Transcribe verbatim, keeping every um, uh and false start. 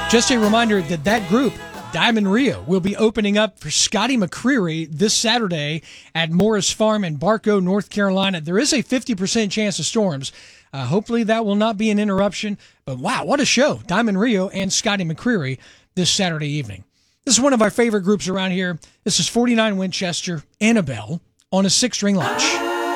Just a reminder that that group, Diamond Rio, will be opening up for Scotty McCreery this Saturday at Morris Farm in Barco, North Carolina. There is a fifty percent chance of storms. Uh, hopefully that will not be an interruption. But wow, what a show. Diamond Rio and Scotty McCreery this Saturday evening. This is one of our favorite groups around here. This is forty-nine Winchester, Annabelle, on a six-string launch.